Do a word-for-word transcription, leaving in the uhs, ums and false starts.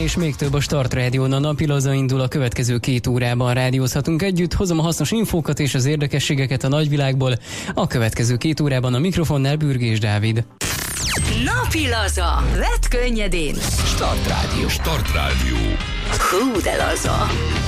és még több a Start Rádión. A napilaza indul, a következő két órában rádiózhatunk együtt. Hozom a hasznos infókat és az érdekességeket a nagyvilágból. A következő két órában a mikrofonnál Bürgés Dávid. Napilaza. Vedd könnyedén. Start Rádió. Start Rádió. Hú, de laza.